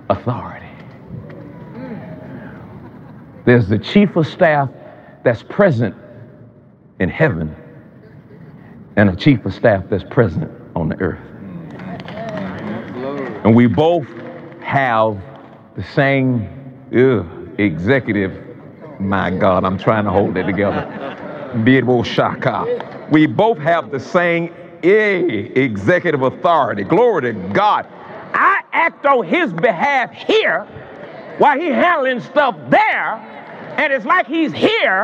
authority. There's the chief of staff that's present in heaven and a chief of staff that's present on the earth. And we both have the same executive. My God, I'm trying to hold it together. We both have the same executive authority. Glory to God. I act on his behalf here while he's handling stuff there, and it's like he's here